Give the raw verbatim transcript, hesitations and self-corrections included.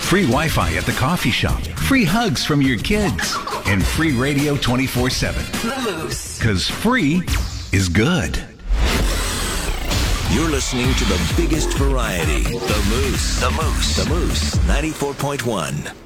free Wi-Fi at the coffee shop, free hugs from your kids, and free radio twenty-four seven. The Moose. Because free is good. You're listening to the biggest variety, The Moose. The Moose. The Moose, ninety-four point one.